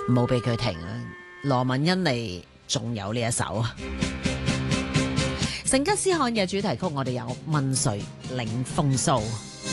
唔好俾佢停啊！羅文欣妮仲有呢一首啊，成吉思汗嘅主題曲，我哋有問誰領風騷。